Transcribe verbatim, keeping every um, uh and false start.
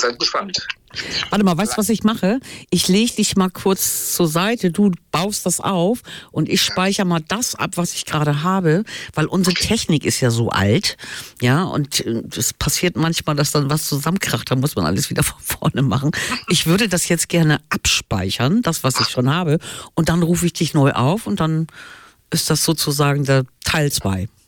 seid gespannt. Warte mal, weißt du, was ich mache? Ich lege dich mal kurz zur Seite, du baust das auf und ich speichere mal das ab, was ich gerade habe, weil unsere Technik ist ja so alt, ja, und es passiert manchmal, dass dann was zusammenkracht, da muss man alles wieder von vorne machen. Ich würde das jetzt gerne abspeichern, das, was ich schon habe, und dann rufe ich dich neu auf und dann ist das sozusagen der Teil zwei.